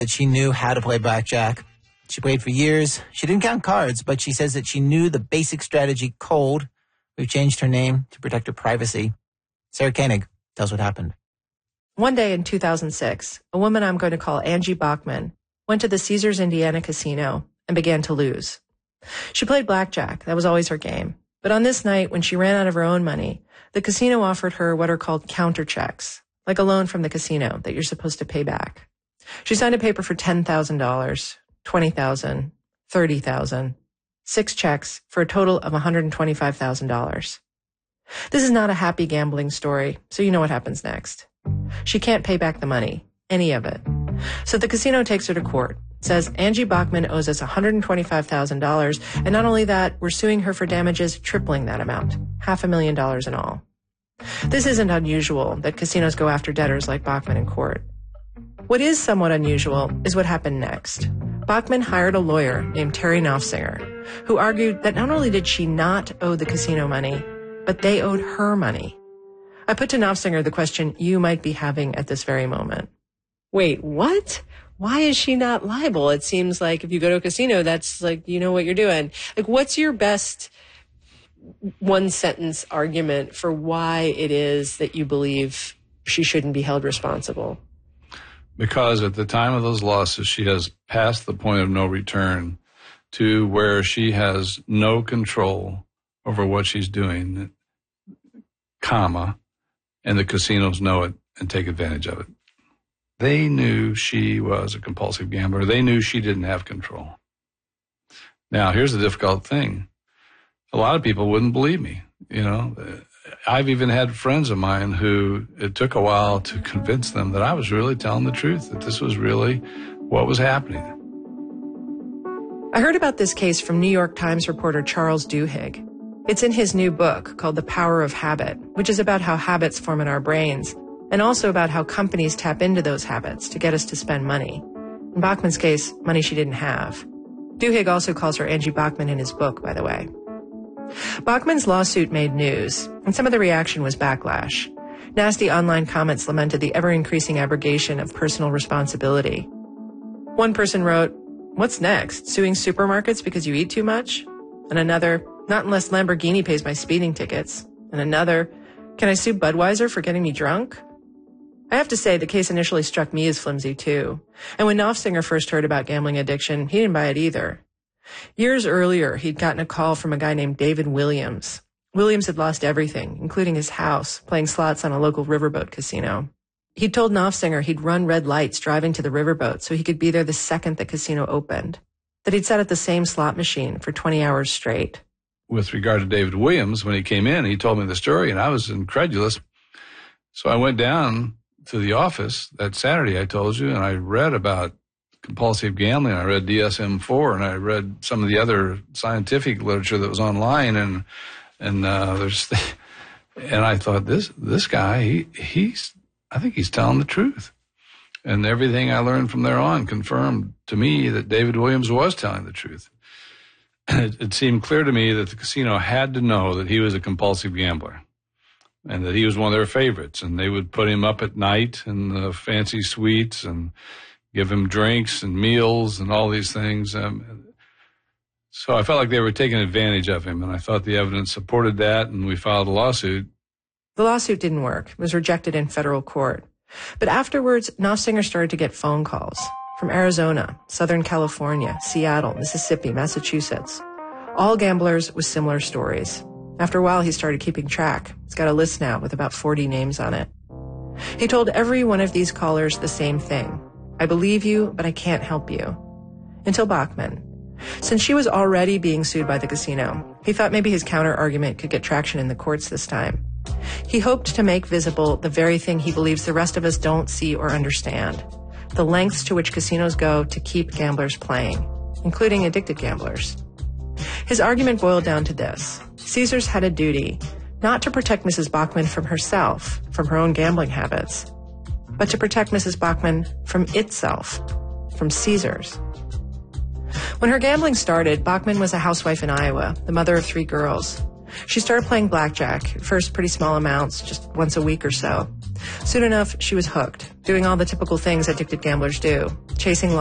that she knew how to play blackjack. She played for years. She didn't count cards, but she says that she knew the basic strategy cold. We've changed her name to protect her privacy. Sarah Koenig tells what happened. One day in 2006, a woman I'm going to call Angie Bachman went to the Caesars Indiana casino and began to lose. She played blackjack. That was always her game. But on this night, when she ran out of her own money, the casino offered her what are called counter checks, like a loan from the casino that you're supposed to pay back. She signed a paper for $10,000, $20,000, $30,000, 6 checks for a total of $125,000. This is not a happy gambling story, so you know what happens next. She can't pay back the money, any of it. So the casino takes her to court, says Angie Bachman owes us $125,000, and not only that, we're suing her for damages tripling that amount, $500,000 in all. This isn't unusual that casinos go after debtors like Bachman in court. What is somewhat unusual is what happened next. Bachman hired a lawyer named Terry Nofsinger, who argued that not only did she not owe the casino money, but they owed her money. I put to Nofsinger the question you might be having at this very moment. Wait, what? Why is she not liable? It seems like if you go to a casino, that's like, you know what you're doing. Like, what's your best one-sentence argument for why it is that you believe she shouldn't be held responsible? Because at the time of those losses, she has passed the point of no return to where she has no control over what she's doing, comma, and the casinos know it and take advantage of it. They knew she was a compulsive gambler. They knew she didn't have control. Now, here's the difficult thing. A lot of people wouldn't believe me. You know, I've even had friends of mine who it took a while to convince them that I was really telling the truth, that this was really what was happening. I heard about this case from New York Times reporter Charles Duhigg. It's in his new book called The Power of Habit, which is about how habits form in our brains, and also about how companies tap into those habits to get us to spend money. In Bachman's case, money she didn't have. Duhigg also calls her Angie Bachman in his book, by the way. Bachman's lawsuit made news, and some of the reaction was backlash. Nasty online comments lamented the ever-increasing abrogation of personal responsibility. One person wrote, "What's next? Suing supermarkets because you eat too much?" And another, "Not unless Lamborghini pays my speeding tickets." And another, "Can I sue Budweiser for getting me drunk?" I have to say, the case initially struck me as flimsy, too. And when Nofsinger first heard about gambling addiction, he didn't buy it either. Years earlier, he'd gotten a call from a guy named David Williams. Williams had lost everything, including his house, playing slots on a local riverboat casino. He'd told Nofsinger he'd run red lights driving to the riverboat so he could be there the second the casino opened, that he'd sat at the same slot machine for 20 hours straight. With regard to David Williams, when he came in, he told me the story, and I was incredulous. So I went down to the office that Saturday I told you, and I read about compulsive gambling. I read DSM-4, and I read some of the other scientific literature that was online, and I thought this guy, I think he's telling the truth. And everything I learned from there on confirmed to me that David Williams was telling the truth. It seemed clear to me that the casino had to know that he was a compulsive gambler and that he was one of their favorites. And they would put him up at night in the fancy suites and give him drinks and meals and all these things. So I felt like they were taking advantage of him, and I thought the evidence supported that, and we filed a lawsuit. The lawsuit didn't work. It was rejected in federal court. But afterwards, Nofsinger started to get phone calls from Arizona, Southern California, Seattle, Mississippi, Massachusetts. All gamblers with similar stories. After a while, he started keeping track. He's got a list now with about 40 names on it. He told every one of these callers the same thing. "I believe you, but I can't help you." Until Bachman. Since she was already being sued by the casino, he thought maybe his counter-argument could get traction in the courts this time. He hoped to make visible the very thing he believes the rest of us don't see or understand, the lengths to which casinos go to keep gamblers playing, including addicted gamblers. His argument boiled down to this. Caesars had a duty not to protect Mrs. Bachman from herself, from her own gambling habits, but to protect Mrs. Bachman from itself, from Caesars. When her gambling started, Bachman was a housewife in Iowa, the mother of 3 girls. She started playing blackjack, at first pretty small amounts, just once a week or so. Soon enough, she was hooked, doing all the typical things addicted gamblers do, chasing